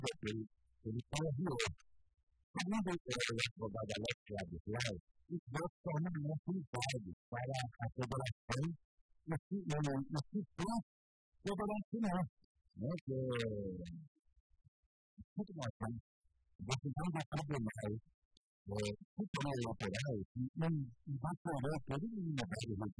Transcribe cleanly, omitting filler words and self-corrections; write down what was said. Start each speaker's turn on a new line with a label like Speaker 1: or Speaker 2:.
Speaker 1: ele enviou. Segundo o advogado Alex Ladislau, os votos tornam válidos para a federação e se poderá assinar. Tudo mais, decisão do tribunal superior eleitoral que incorporou todo o Ministério